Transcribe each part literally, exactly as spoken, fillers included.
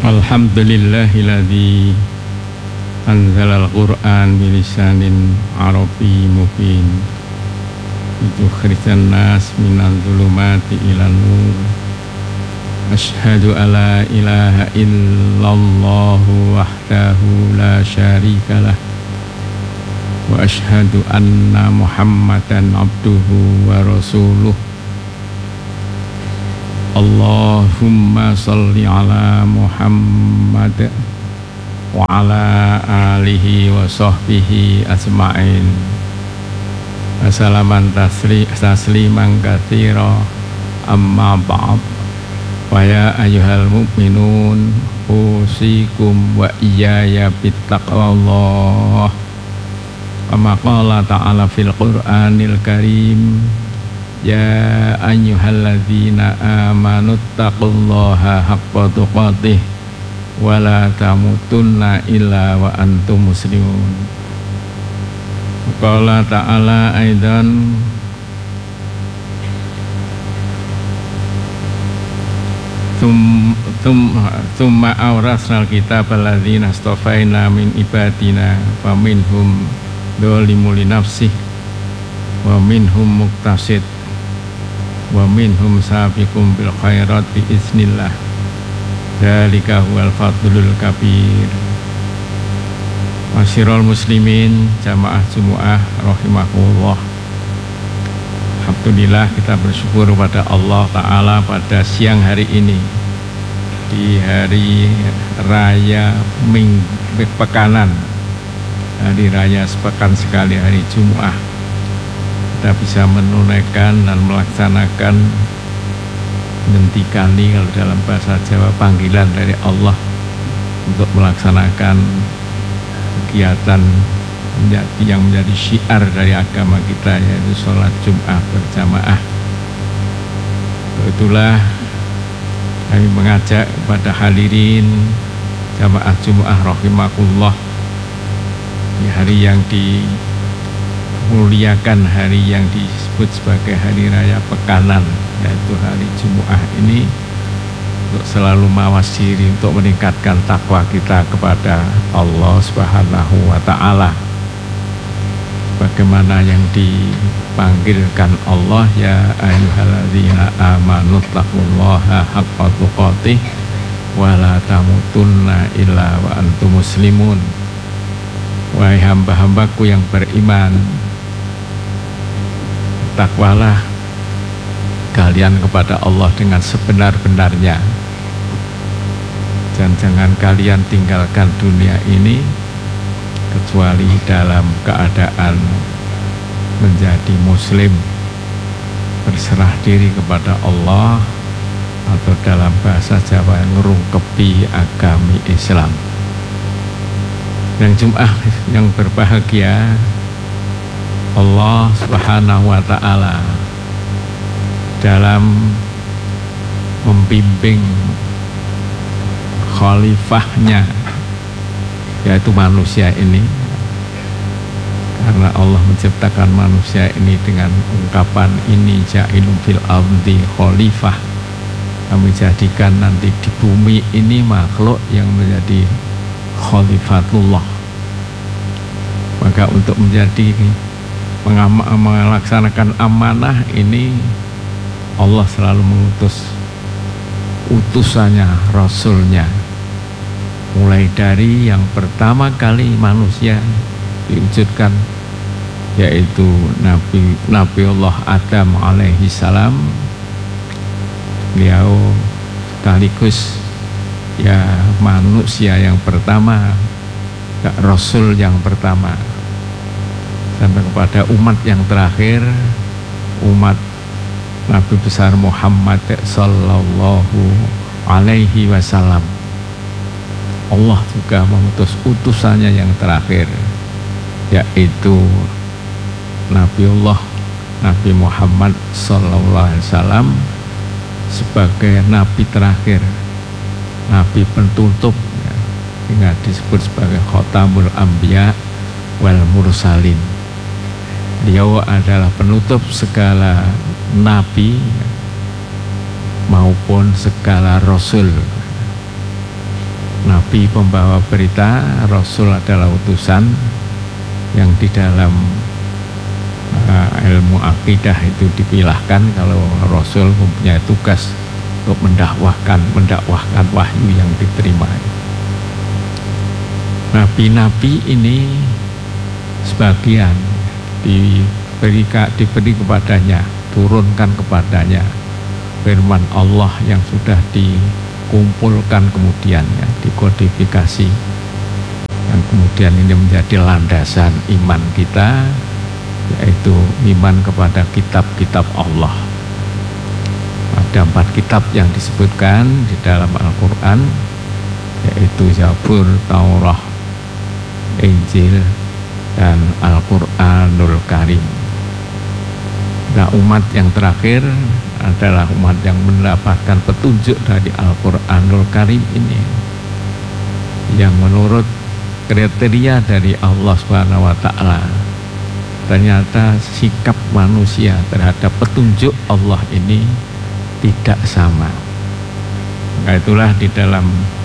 Alhamdulillahilladzi anzalal Qur'an bilisanin Arabi mubin yukhrijan nas minal zulumati ilan nur. Asyhadu alla ilaha illallah wahdahu la syarikalah wa asyhadu anna Muhammadan abduhu wa rasuluh. Allahumma salli ala Muhammad wa ala alihi wa sahbihi asma'in. Assalaman tasli, tasliman katsira amma ba'd. Wa ya ayyuhal mu'minun usikum wa iyaya bittaqwallah. Kama qala ta'ala fil Qur'anil Karim, ya ayyuhalladzina amanu taqullaha haqqa tuqatih wa la tamutunna illa wa antum muslimun. Qala ta'ala aidan, thumma awrasnal kitab alladzina astafaina min ibadina faminhum dzalimun li nafsihi wa minhum muqtasid wa minhum sabiqum bil khairat bi iznillah. Dzalika huwal fadlul kabir. Masyarul muslimin jamaah Jumu'ah rahimakumullah. Alhamdulillah, kita bersyukur kepada Allah Ta'ala pada siang hari ini, di hari raya minggu pekanan, hari raya sepekan sekali, hari Jumu'ah, kita bisa menunaikan dan melaksanakan menghentikannya kalau dalam bahasa Jawa panggilan dari Allah untuk melaksanakan kegiatan menjadi, yang menjadi syiar dari agama kita, yaitu sholat Jum'ah berjamaah. Itulah kami mengajak kepada hadirin jamaah Jum'ah rahimakumullah di hari yang dimuliakan, hari yang disebut sebagai hari raya pekanan, yaitu hari Jumu'ah ini, untuk selalu mawas diri untuk meningkatkan takwa kita kepada Allah Subhanahu wa Ta'ala. Bagaimana yang dipanggilkan Allah, ya ayyuhalladzina amanu taqullaha haqqa tuqatih wa la tamutunna illa wa antum muslimun. Wahai hamba-hambaku yang beriman, takwalah kalian kepada Allah dengan sebenar-benarnya, dan jangan kalian tinggalkan dunia ini kecuali dalam keadaan menjadi muslim, berserah diri kepada Allah, atau dalam bahasa Jawa ngerungkepi agami Islam. Yang Jum'ah yang berbahagia, Allah Subhanahu wa Ta'ala dalam membimbing khalifahnya, yaitu manusia ini, karena Allah menciptakan manusia ini dengan ungkapan ini ja'ilun fil ardi khalifah, kami jadikan nanti di bumi ini makhluk yang menjadi khalifatullah. Maka untuk menjadi melaksanakan amanah ini, Allah selalu mengutus utusannya, rasulnya, mulai dari yang pertama kali manusia diwujudkan, yaitu Nabi Nabiullah Adam alaihi salam. Beliau sekaligus ya manusia yang pertama, rasul yang pertama, sampai kepada umat yang terakhir, umat Nabi besar Muhammad sallallahu alaihi wasallam. Allah juga mengutus utusannya yang terakhir, yaitu Nabiullah Nabi Muhammad sallallahu alaihi wasallam sebagai nabi terakhir, nabi penutup, ya, hingga disebut sebagai Khotamul Anbiya wal Mursalin. Beliau adalah penutup segala nabi maupun segala rasul. Nabi pembawa berita, Rasul adalah utusan yang di dalam uh, ilmu akidah itu dipilahkan kalau Rasul mempunyai tugas untuk mendakwahkan mendakwahkan wahyu yang diterima. Nabi-nabi ini sebagian diberi, diberi kepadanya, turunkan kepadanya firman Allah yang sudah dikumpulkan kemudian ya, dikodifikasi, yang kemudian ini menjadi landasan iman kita, yaitu iman kepada kitab-kitab Allah. Ada empat kitab yang disebutkan di dalam Al-Quran, yaitu Zabur, Taurah, Injil, dan Al-Quranul Karim. Nah, umat yang terakhir adalah umat yang mendapatkan petunjuk dari Al-Quranul Karim ini, yang menurut kriteria dari Allah Subhanahu wa Ta'ala, ternyata sikap manusia terhadap petunjuk Allah ini tidak sama. Nah, itulah di dalam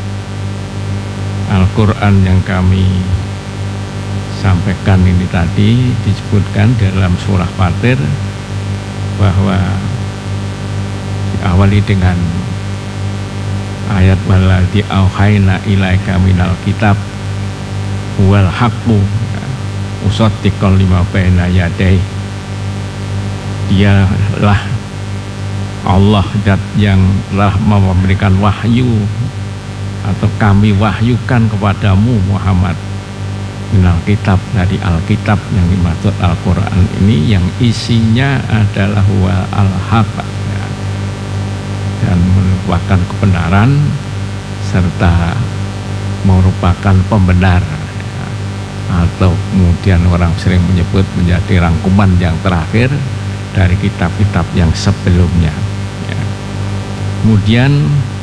Al-Quran yang kami sampaikan ini tadi disebutkan dalam surah Fatir bahwa diawali dengan ayat waladzi auhayna ilaika minal kitab wal haqqu usaddiqan lima baina yadayhi. Dialah Allah zat yang telah memberikan wahyu atau kami wahyukan kepadamu Muhammad minal kitab, dari Alkitab yang dimaksud Al-Quran ini, yang isinya adalah wa al-haq ya, dan merupakan kebenaran serta merupakan pembenar ya, atau kemudian orang sering menyebut menjadi rangkuman yang terakhir dari kitab-kitab yang sebelumnya ya. Kemudian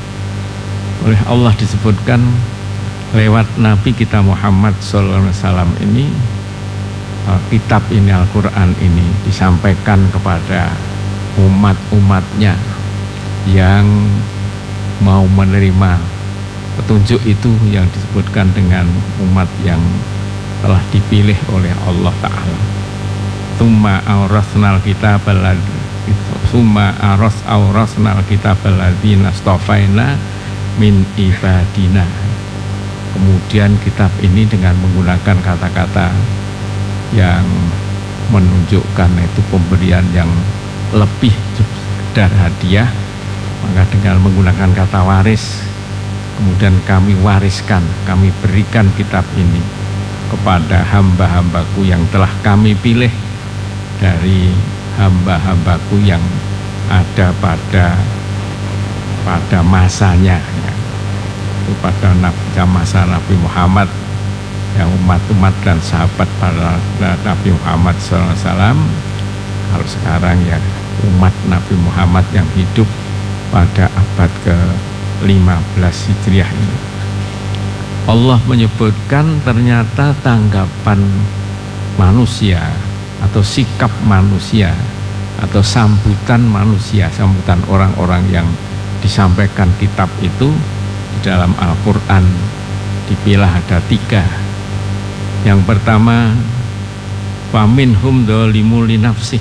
oleh Allah disebutkan lewat Nabi kita Muhammad shallallahu alaihi wasallam ini, kitab ini, Al-Quran ini disampaikan kepada umat-umatnya yang mau menerima petunjuk itu, yang disebutkan dengan umat yang telah dipilih oleh Allah Ta'ala. Tsumma awrasnal kitabal ladzi Tsumma aras awrasnal kitabal ladzina astafaina min ibadina. Kemudian kitab ini dengan menggunakan kata-kata yang menunjukkan itu pemberian yang lebih sekedar hadiah, maka dengan menggunakan kata waris, kemudian kami wariskan, kami berikan kitab ini kepada hamba-hambaku yang telah kami pilih dari hamba-hambaku yang ada pada pada masanya ya, pada masa Nabi Muhammad, yang umat-umat dan sahabat pada Nabi Muhammad shallallahu alaihi wasallam. Kalau sekarang ya umat Nabi Muhammad yang hidup pada abad ke lima belas Hijriah ini. Allah menyebutkan ternyata tanggapan manusia atau sikap manusia atau sambutan manusia, sambutan orang-orang yang disampaikan kitab itu dalam Al-Quran dipilah ada tiga. Yang pertama, faminhum dzalimun li nafsih.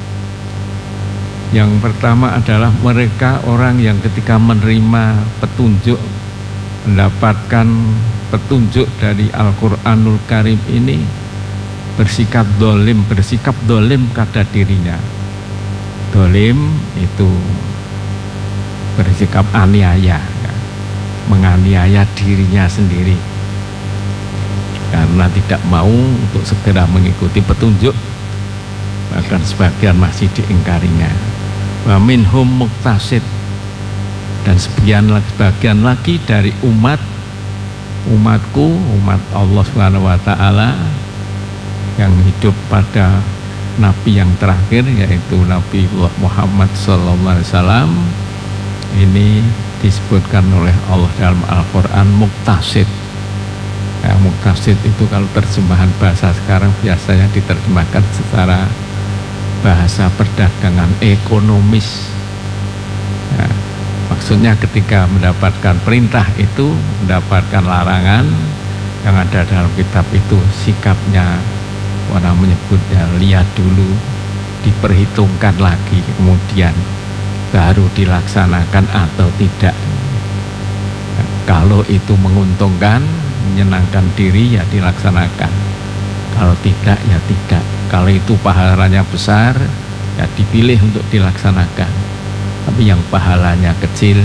Yang pertama adalah mereka orang yang ketika menerima petunjuk, mendapatkan petunjuk dari Al-Quranul Karim ini, bersikap dolim, bersikap dolim pada dirinya. Dolim itu bersikap aniaya, menganiaya dirinya sendiri karena tidak mau untuk segera mengikuti petunjuk, bahkan sebagian masih diingkarinya. Wa minhum muqtasid, dan sebagian lagi, sebagian lagi dari umat umatku, umat Allah Subhanahu wa Ta'ala yang hidup pada Nabi yang terakhir, yaitu Nabi Muhammad shallallahu alaihi wasallam, ini disebutkan oleh Allah dalam Al-Quran muqtasid. Ya, muqtasid itu kalau terjemahan bahasa sekarang biasanya diterjemahkan secara bahasa perdagangan ekonomis ya, Maksudnya ketika mendapatkan perintah itu mendapatkan larangan, yang ada dalam kitab itu sikapnya, orang menyebutnya lihat dulu, diperhitungkan lagi, kemudian baru dilaksanakan atau tidak. Nah, kalau itu menguntungkan, menyenangkan diri, ya dilaksanakan. Kalau tidak, ya tidak. Kalau itu pahalanya besar, ya dipilih untuk dilaksanakan. Tapi yang pahalanya kecil,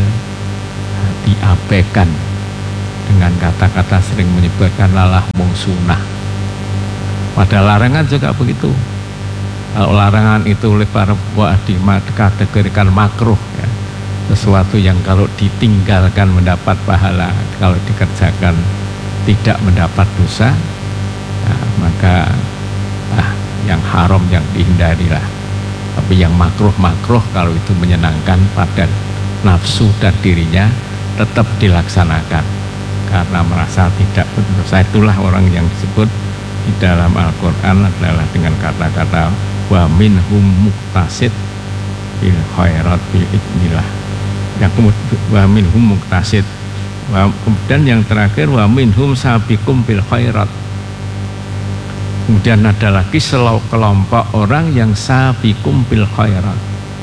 diabaikan dengan kata-kata sering menyebutkan lalah mung sunah. Pada larangan juga begitu. Kalau larangan itu oleh para buah dikategorikan makruh, ya, sesuatu yang kalau ditinggalkan mendapat pahala, kalau dikerjakan tidak mendapat dosa, nah, maka ah, yang haram yang dihindarilah. Tapi yang makruh-makruh kalau itu menyenangkan pada nafsu dan dirinya tetap dilaksanakan karena merasa tidak berdosa. Itulah orang yang disebut di dalam Al-Quran adalah dengan kata-kata wa minhum muqtasid bil khairat bil idnillah. Yang kemudian wa minhum muqtasid, kemudian yang terakhir wa minhum sabiqum bil khairat. Kemudian ada lagi sekelompok orang yang sabiqum bil khairat.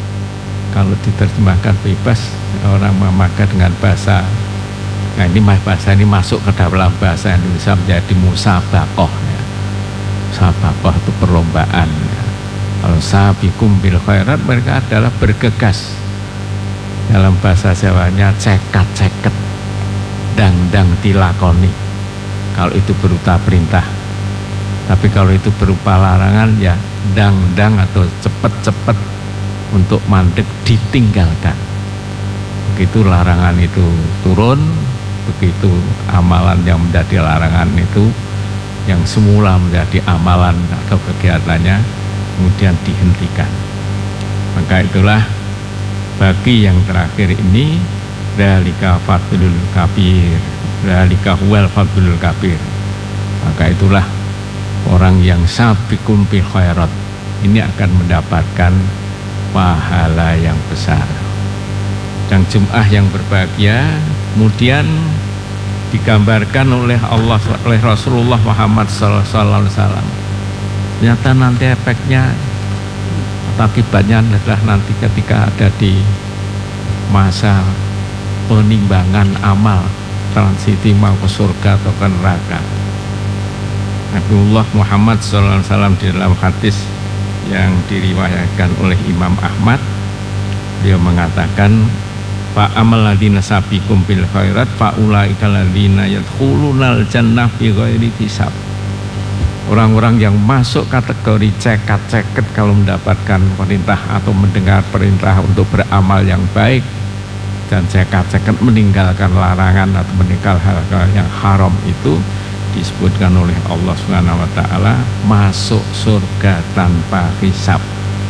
Kalau diterjemahkan bebas, orang memakai dengan bahasa, nah ini bahasa ini masuk ke dalam bahasa Indonesia menjadi musabaqah, ya. Musabaqah itu perlombaan, ya. Kalau sabiqum bil khairat, mereka adalah bergegas. Dalam bahasa Jawanya cekat-ceket, dang-dang dilakoni. Kalau itu berupa perintah. Tapi kalau itu berupa larangan, ya dang-dang atau cepet-cepet untuk mandek ditinggalkan. Begitu larangan itu turun, begitu amalan yang menjadi larangan itu, yang semula menjadi amalan atau kegiatannya, kemudian dihentikan. Maka itulah bagi yang terakhir ini, dzalika fadlul kabir, dzalika huwal fadlul kabir. Maka itulah orang yang sabiqun bil khairat ini akan mendapatkan pahala yang besar. Dan Jum'ah yang berbahagia kemudian digambarkan oleh Allah, oleh Rasulullah Muhammad sallallahu alaihi wasallam. Ternyata nanti efeknya atau akibatnya adalah nanti ketika ada di masa penimbangan amal, transisi mau ke surga atau ke neraka. Nabiullah Muhammad sallallahu alaihi wasallam di dalam hadis yang diriwayatkan oleh Imam Ahmad, dia mengatakan fa amal ladina sabiqum bil khairat fa ulaika ladina yadkhulunal jannah bi ghairi hisab. Orang-orang yang masuk kategori cekat-ceket kalau mendapatkan perintah atau mendengar perintah untuk beramal yang baik dan cekat-ceket meninggalkan larangan atau meninggalkan hal-hal yang haram itu, disebutkan oleh Allah Subhanahu wa taala masuk surga tanpa hisab.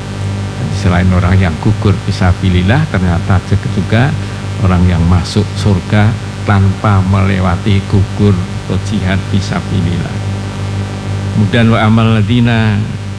Selain orang yang gugur fisabilillah, ternyata juga orang yang masuk surga tanpa melewati gugur atau jihad fisabilillah. Kemudian wa amal ladina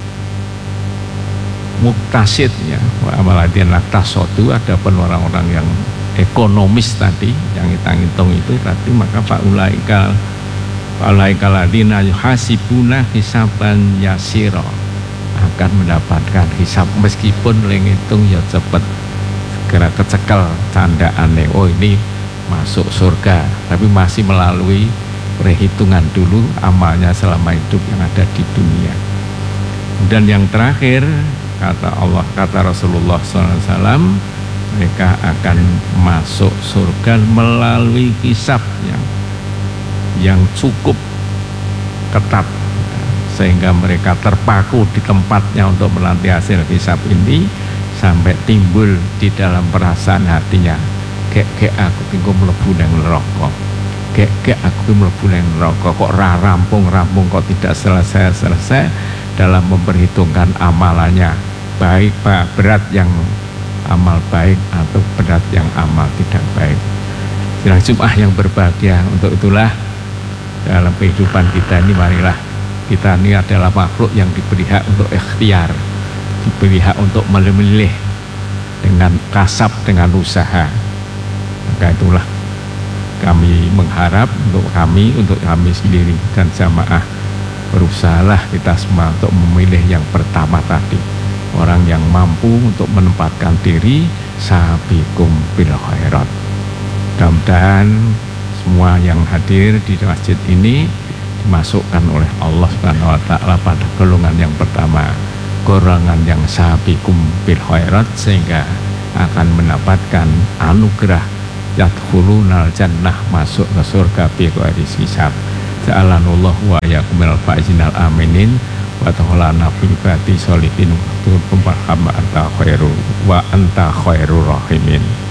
muktasid, ya, wa amal ladina laktasodu, ada pun orang-orang yang ekonomis tadi yang hitung-hitung itu tadi, maka faulaika faulaika ladina yuhasibuna hisaban yasira, akan mendapatkan hisab meskipun ngitung ya cepet, segera kecekel candaane, oh ini masuk surga, tapi masih melalui perhitungan dulu amalnya selama hidup yang ada di dunia. Dan yang terakhir kata Allah, kata Rasulullah shallallahu alaihi wasallam, mereka akan masuk surga melalui hisab yang yang cukup ketat, sehingga mereka terpaku di tempatnya untuk menanti hasil hisab ini sampai timbul di dalam perasaan hatinya, kek-kek aku tinggal mlebu nang neraka, kek-kek aku mlebu nang neraka, kok ra rampung-rampung, kok tidak selesai-selesai dalam memperhitungkan amalannya, baik pak berat yang amal baik atau berat yang amal tidak baik. Sidang Jum'ah yang berbahagia, untuk itulah dalam kehidupan kita ini marilah kita ini adalah makhluk yang diberi hak untuk ikhtiar, diberi hak untuk memilih dengan kasab, dengan usaha. Maka itulah kami mengharap untuk kami, untuk kami sendiri dan jamaah, berusahalah kita semua untuk memilih yang pertama tadi, orang yang mampu untuk menempatkan diri sabiqum bil khairat. Mudah-mudahan semua yang hadir di masjid ini dimasukkan oleh Allah Subhanahu wa taala pada golongan yang pertama, golongan yang sabiqum bil khairat, sehingga akan mendapatkan anugerah yadkhulunal jannah, masuk ke surga bi ghairi hisab. Ja'alanallahu wa yakumul faizinal aminin wa ta'ala fi bati solihin wa anta khairu wa anta khairur rahimin.